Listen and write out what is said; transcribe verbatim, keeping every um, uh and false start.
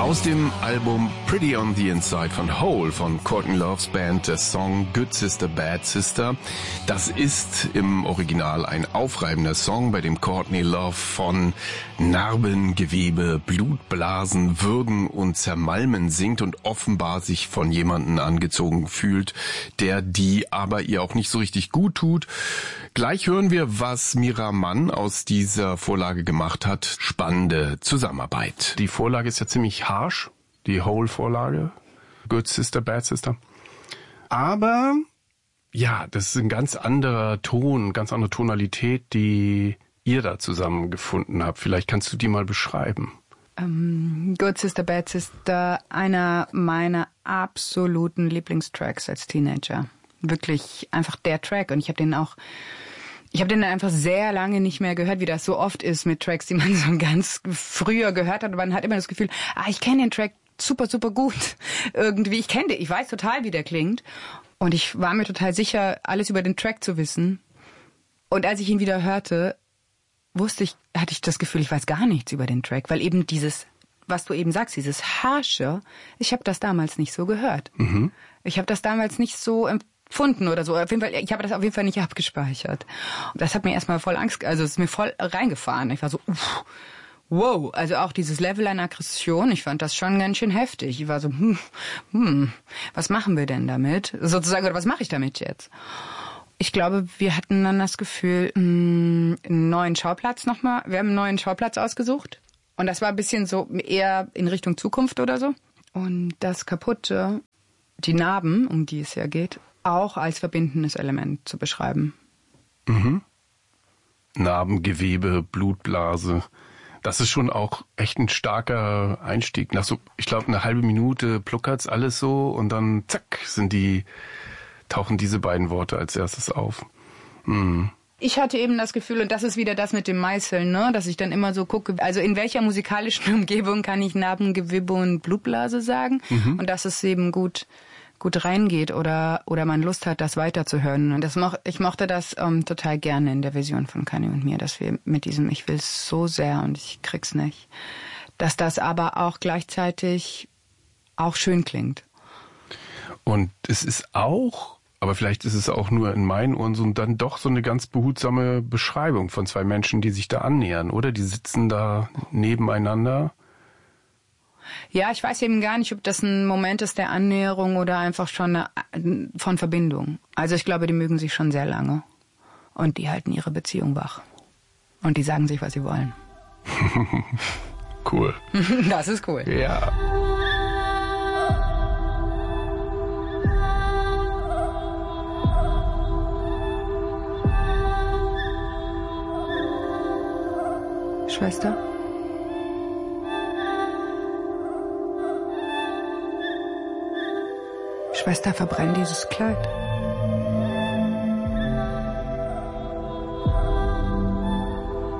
Aus dem Album Pretty on the Inside von Hole von Courtney Love's Band, der Song Good Sister, Bad Sister. Das ist im Original ein aufreibender Song, bei dem Courtney Love von Narben, Gewebe, Blutblasen, Würgen und Zermalmen singt und offenbar sich von jemandem angezogen fühlt, der die aber ihr auch nicht so richtig gut tut. Gleich hören wir, was Mira Mann aus dieser Vorlage gemacht hat. Spannende Zusammenarbeit. Die Vorlage ist ja ziemlich harsh, die Hole-Vorlage. Good Sister, Bad Sister. Aber, ja, das ist ein ganz anderer Ton, ganz andere Tonalität, die ihr da zusammengefunden habt. Vielleicht kannst du die mal beschreiben. Um, Good Sister, Bad Sister, einer meiner absoluten Lieblingstracks als Teenager. Wirklich einfach der Track. Und ich habe den auch, ich habe den einfach sehr lange nicht mehr gehört, wie das so oft ist mit Tracks, die man so ganz früher gehört hat. Und man hat immer das Gefühl, ah, ich kenne den Track super, super gut. Irgendwie, ich kenne den, ich weiß total, wie der klingt. Und ich war mir total sicher, alles über den Track zu wissen. Und als ich ihn wieder hörte, wusste ich, hatte ich das Gefühl, ich weiß gar nichts über den Track, weil eben dieses, was du eben sagst, dieses Harsche, ich habe das damals nicht so gehört. Mhm. Ich habe das damals nicht so empfunden oder so. Auf jeden Fall, ich habe das auf jeden Fall nicht abgespeichert. Das hat mir erstmal voll Angst, also es ist mir voll reingefahren. Ich war so, uff, wow, also auch dieses Level an Aggression, ich fand das schon ganz schön heftig. Ich war so, hm, hm, was machen wir denn damit? Sozusagen, oder was mache ich damit jetzt? Ich glaube, wir hatten dann das Gefühl, mh, einen neuen Schauplatz nochmal. Wir haben einen neuen Schauplatz ausgesucht. Und das war ein bisschen so eher in Richtung Zukunft oder so. Und das Kaputte, die Narben, um die es ja geht, auch als verbindendes Element zu beschreiben. Mhm. Narben, Gewebe, Blutblase. Das ist schon auch echt ein starker Einstieg. Nach so, ich glaube, eine halbe Minute pluckert's alles so und dann zack, sind die... tauchen diese beiden Worte als erstes auf. Hm. Ich hatte eben das Gefühl, und das ist wieder das mit dem Meißeln, ne, dass ich dann immer so gucke, also in welcher musikalischen Umgebung kann ich Narben, Gewebe und Blutblase sagen, mhm. und dass es eben gut gut reingeht oder oder man Lust hat, das weiterzuhören. Und das moch, ich mochte das ähm, total gerne in der Version von Kanye und mir, dass wir mit diesem Ich will's so sehr und ich krieg's nicht, dass das aber auch gleichzeitig auch schön klingt. Und es ist auch, aber vielleicht ist es auch nur in meinen Ohren so dann doch so eine ganz behutsame Beschreibung von zwei Menschen, die sich da annähern, oder? Die sitzen da nebeneinander. Ja, ich weiß eben gar nicht, ob das ein Moment ist der Annäherung oder einfach schon eine, von Verbindung. Also ich glaube, die mögen sich schon sehr lange. Und die halten ihre Beziehung wach. Und die sagen sich, was sie wollen. Cool. Das ist cool. Ja. Schwester? Schwester, verbrenn dieses Kleid.